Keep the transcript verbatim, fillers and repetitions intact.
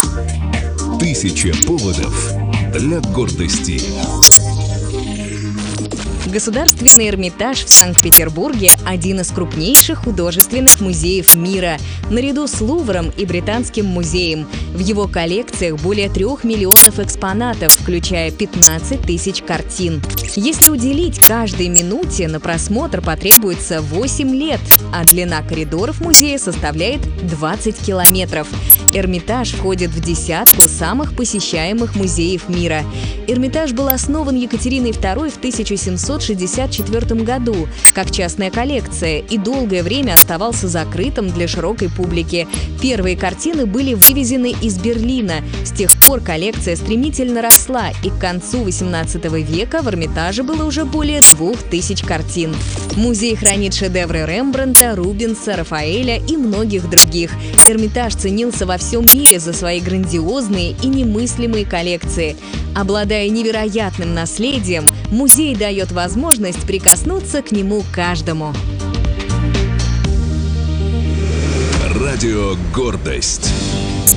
Тысяча поводов для гордости. Государственный Эрмитаж в Санкт-Петербурге – один из крупнейших художественных музеев мира, наряду с Лувром и Британским музеем. В его коллекциях более трех миллионов экспонатов, включая пятнадцать тысяч картин. Если уделить каждой минуте, на просмотр потребуется восемь лет, а длина коридоров музея составляет двадцать километров. Эрмитаж входит в десятку самых посещаемых музеев мира. Эрмитаж был основан Екатериной второй в тысяча семьсот шестьдесят четвёртом году как частная коллекция и долгое время оставался закрытым для широкой публики. Первые картины были вывезены из Берлина. С тех пор коллекция стремительно росла, и к концу восемнадцатого века в Эрмитаже было уже более двух тысяч картин. Музей хранит шедевры Рембрандта, Рубенса, Рафаэля и многих других. Эрмитаж ценился во всем мире за свои грандиозные и немыслимые коллекции. Обладая невероятным наследием, музей дает возможность прикоснуться к нему каждому. Радио «Гордость».